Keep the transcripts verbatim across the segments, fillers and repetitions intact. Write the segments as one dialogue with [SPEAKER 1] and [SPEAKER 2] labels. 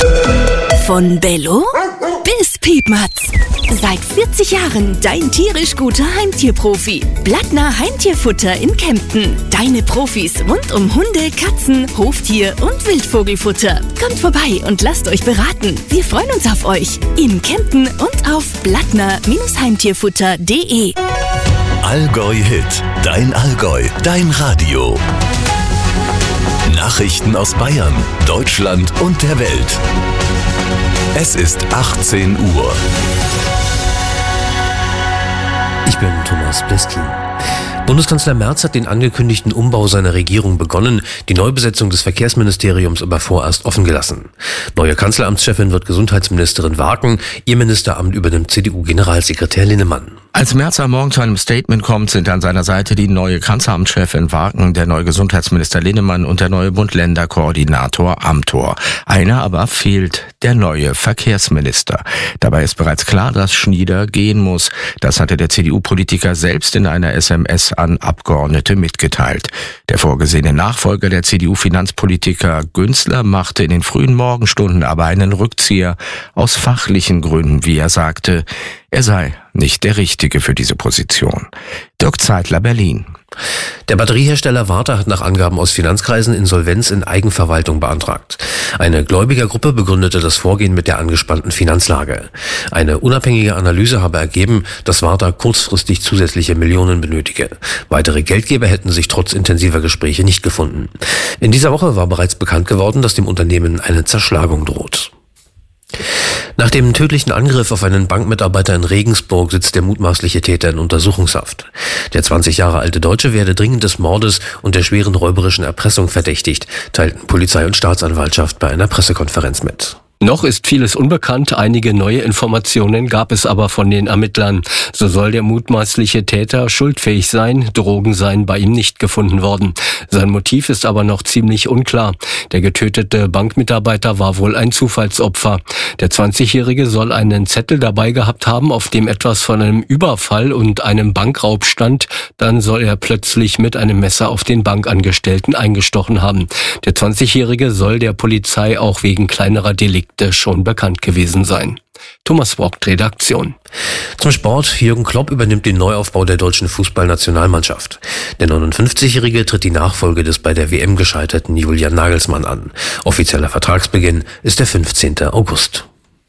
[SPEAKER 1] Von Bello bis Piepmatz. Seit vierzig Jahren dein tierisch guter Heimtierprofi. Blattner Heimtierfutter in Kempten. Deine Profis rund um Hunde, Katzen, Hoftier und Wildvogelfutter. Kommt vorbei und lasst euch beraten. Wir freuen uns auf euch. In Kempten und auf blattner Heimtierfutter punkt de.
[SPEAKER 2] Allgäu Hit. Dein Allgäu. Dein Radio. Nachrichten aus Bayern, Deutschland und der Welt. Es ist achtzehn Uhr.
[SPEAKER 3] Ich bin Thomas Bleskin. Bundeskanzler Merz hat den angekündigten Umbau seiner Regierung begonnen, die Neubesetzung des Verkehrsministeriums aber vorerst offen gelassen. Neue Kanzleramtschefin wird Gesundheitsministerin Waken, ihr Ministeramt übernimmt C D U-Generalsekretär Linnemann.
[SPEAKER 4] Als Merz am Morgen zu einem Statement kommt, sind an seiner Seite die neue Kanzleramtschefin Waken, der neue Gesundheitsminister Linnemann und der neue Bund-Länder-Koordinator Amthor. Einer aber fehlt, der neue Verkehrsminister. Dabei ist bereits klar, dass Schnieder gehen muss. Das hatte der C D U-Politiker selbst in einer S M S an Abgeordnete mitgeteilt. Der vorgesehene Nachfolger der C D U-Finanzpolitiker Günzler machte in den frühen Morgenstunden aber einen Rückzieher aus fachlichen Gründen, wie er sagte. Er sei nicht der Richtige für diese Position. Dirk Zeitler, Berlin.
[SPEAKER 3] Der Batteriehersteller Varta hat nach Angaben aus Finanzkreisen Insolvenz in Eigenverwaltung beantragt. Eine Gläubigergruppe begründete das Vorgehen mit der angespannten Finanzlage. Eine unabhängige Analyse habe ergeben, dass Varta kurzfristig zusätzliche Millionen benötige. Weitere Geldgeber hätten sich trotz intensiver Gespräche nicht gefunden. In dieser Woche war bereits bekannt geworden, dass dem Unternehmen eine Zerschlagung droht. Nach dem tödlichen Angriff auf einen Bankmitarbeiter in Regensburg sitzt der mutmaßliche Täter in Untersuchungshaft. Der zwanzig Jahre alte Deutsche werde dringend des Mordes und der schweren räuberischen Erpressung verdächtigt, teilten Polizei und Staatsanwaltschaft bei einer Pressekonferenz mit.
[SPEAKER 5] Noch ist vieles unbekannt, einige neue Informationen gab es aber von den Ermittlern. So soll der mutmaßliche Täter schuldfähig sein, Drogen seien bei ihm nicht gefunden worden. Sein Motiv ist aber noch ziemlich unklar. Der getötete Bankmitarbeiter war wohl ein Zufallsopfer. Der zwanzigjährige soll einen Zettel dabei gehabt haben, auf dem etwas von einem Überfall und einem Bankraub stand. Dann soll er plötzlich mit einem Messer auf den Bankangestellten eingestochen haben. Der zwanzigjährige soll der Polizei auch wegen kleinerer Delikte schon bekannt gewesen sein. Thomas Vogt, Redaktion.
[SPEAKER 3] Zum Sport. Jürgen Klopp übernimmt den Neuaufbau der deutschen Fußballnationalmannschaft. Der neunundfünfzigjährige tritt die Nachfolge des bei der W M gescheiterten Julian Nagelsmann an. Offizieller Vertragsbeginn ist der fünfzehnten August.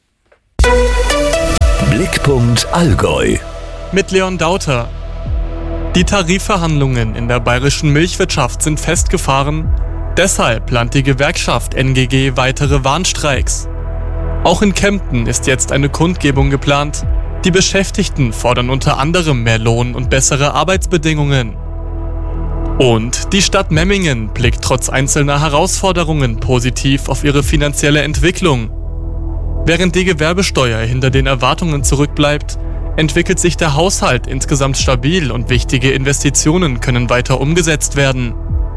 [SPEAKER 2] Blickpunkt Allgäu.
[SPEAKER 6] Mit Leon Dauter. Die Tarifverhandlungen in der bayerischen Milchwirtschaft sind festgefahren. Deshalb plant die Gewerkschaft N G G weitere Warnstreiks. Auch in Kempten ist jetzt eine Kundgebung geplant. Die Beschäftigten fordern unter anderem mehr Lohn und bessere Arbeitsbedingungen. Und die Stadt Memmingen blickt trotz einzelner Herausforderungen positiv auf ihre finanzielle Entwicklung. Während die Gewerbesteuer hinter den Erwartungen zurückbleibt, entwickelt sich der Haushalt insgesamt stabil und wichtige Investitionen können weiter umgesetzt werden.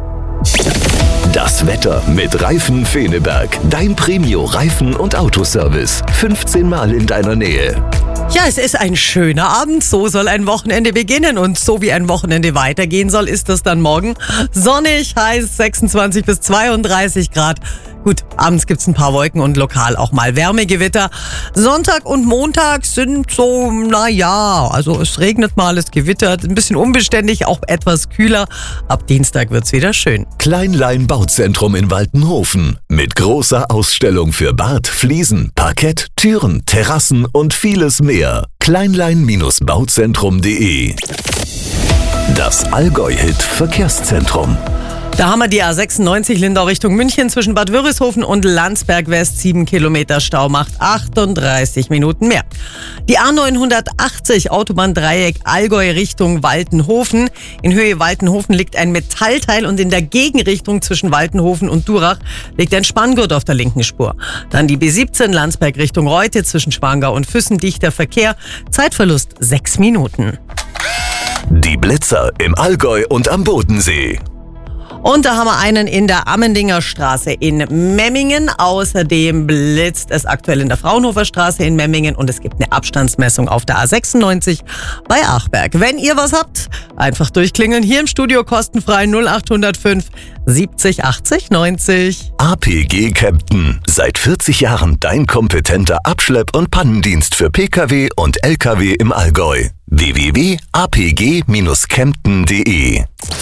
[SPEAKER 2] Das Wetter mit Reifen Feneberg. Dein Premio-Reifen- und Autoservice. fünfzehn Mal in deiner Nähe.
[SPEAKER 7] Ja, es ist ein schöner Abend. So soll ein Wochenende beginnen. Und so wie ein Wochenende weitergehen soll, ist das dann morgen sonnig, heiß, sechsundzwanzig bis zweiunddreißig Grad. Gut, abends gibt's ein paar Wolken und lokal auch mal Wärmegewitter. Sonntag und Montag sind so, na ja, also es regnet mal, es gewittert, ein bisschen unbeständig, auch etwas kühler. Ab Dienstag wird's wieder schön.
[SPEAKER 2] Kleinlein Bauzentrum in Waltenhofen. Mit großer Ausstellung für Bad, Fliesen, Parkett, Türen, Terrassen und vieles mehr. kleinlein Bauzentrum punkt de. Das Allgäu-Hit Verkehrszentrum.
[SPEAKER 7] Da haben wir die A sechsundneunzig Lindau Richtung München zwischen Bad Wörishofen und Landsberg West. sieben Kilometer Stau macht achtunddreißig Minuten mehr. Die A neunhundertachtzig Autobahndreieck Allgäu Richtung Waltenhofen. In Höhe Waltenhofen liegt ein Metallteil und in der Gegenrichtung zwischen Waltenhofen und Durach liegt ein Spanngurt auf der linken Spur. Dann die B siebzehn Landsberg Richtung Reute zwischen Schwangau und Füssen. Dichter Verkehr. Zeitverlust sechs Minuten.
[SPEAKER 2] Die Blitzer im Allgäu und am Bodensee.
[SPEAKER 7] Und da haben wir einen in der Ammendinger Straße in Memmingen. Außerdem blitzt es aktuell in der Fraunhofer Straße in Memmingen und es gibt eine Abstandsmessung auf der A sechsundneunzig bei Achberg. Wenn ihr was habt, einfach durchklingeln. Hier im Studio kostenfrei null acht null fünf siebzig achtzig neunzig.
[SPEAKER 2] A P G Kempten. Seit vierzig Jahren dein kompetenter Abschlepp- und Pannendienst für Pkw und Lkw im Allgäu. w w w punkt a p g dash kempten punkt d e.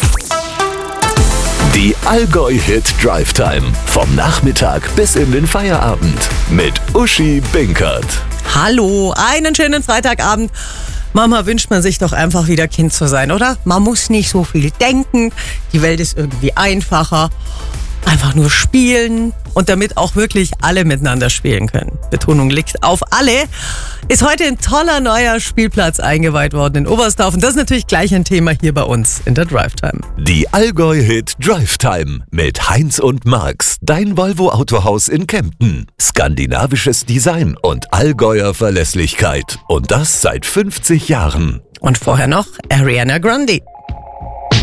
[SPEAKER 2] Die Allgäu-Hit Drive Time. Vom Nachmittag bis in den Feierabend. Mit Uschi Binkert.
[SPEAKER 7] Hallo, einen schönen Freitagabend. Mama wünscht man sich doch einfach wieder Kind zu sein, oder? Man muss nicht so viel denken. Die Welt ist irgendwie einfacher. Einfach nur spielen und damit auch wirklich alle miteinander spielen können. Betonung liegt auf alle. Ist heute ein toller neuer Spielplatz eingeweiht worden in Oberstdorf. Und das ist natürlich gleich ein Thema hier bei uns in der Drive Time.
[SPEAKER 2] Die Allgäu-Hit Drive Time mit Heinz und Marx. Dein Volvo Autohaus in Kempten. Skandinavisches Design und Allgäuer Verlässlichkeit. Und das seit fünfzig Jahren.
[SPEAKER 7] Und vorher noch Ariana Grande.